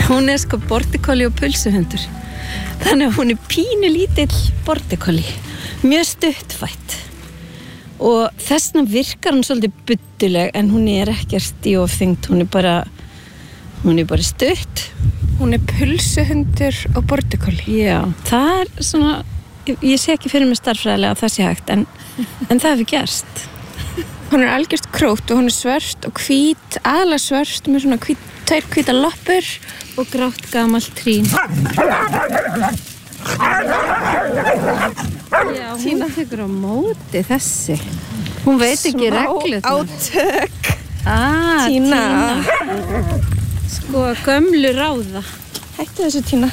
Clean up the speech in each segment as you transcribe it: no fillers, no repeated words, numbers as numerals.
Hún sko border collie og pulsuhundur. Þannig að hún pínu lítill border collie, mjög stuttfætt. Og þessna virkar hún svolítið budduleg, en hún ekkert í ofþyngd, hún bara stutt. Hún pulsuhundur og border collie. Já, það svona, ég sé ekki fyrir mig starffræðilega að það sé hægt, en það hefur gerst. Hún algjört krótt og hún svört og hvít, aðalega svört með svona tvær hvítar loppur og grátt gamalt trín. Já, hún tekur á móti þessi. Hún veit ekki reglurnar. Smá átök. Tína. Sko, gömlu ráða. Hættu þessu, Tína.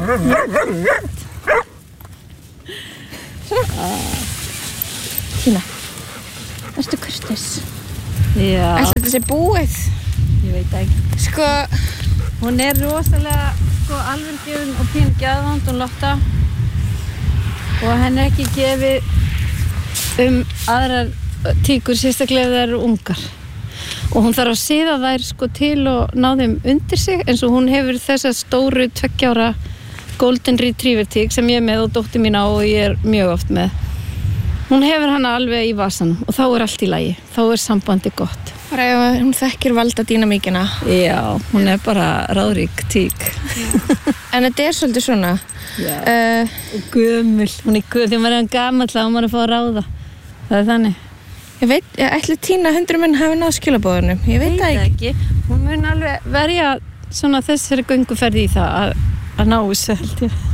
Tína. Ertu kurteis? Já. Ætli þetta sé búið? Ég veit ekki. Sko, hún rosalega alvörgefin og pínu geðvond og Lotta. Og henni ekki gefið aðrar tíkur, sérstaklega ef þær eru ungar. Og hún þarf að siða þær til og ná þeim undir sig, eins og hún hefur þessa stóru 2 ára Golden Retriever tík sem ég með og dóttir mín á og ég mjög oft með. Hún hefur hana alveg í vasanum og þá allt í lagi, þá sambandi gott. Bara ef hún þekkir valda dýnamíkina. Já, hún bara ráðrík tík. En þetta svolítið svona. Já, og gömul, hún gömul, þegar maður gamall þá maður að fá að ráða. Það þannig. Ég veit, ætli Tína hundurinn minn hafi náð skilaboðunum, ég veit það ekki. Hún mun alveg verja svona þessari gönguferð í það að ná þessu held ég.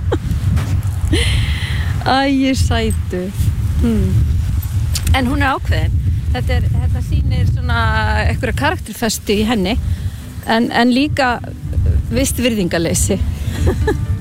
Æ, sætu. En hún ákveðin. Þetta sýnir svona einhverja karakterfestu í henni, en líka visst virðingarleysi.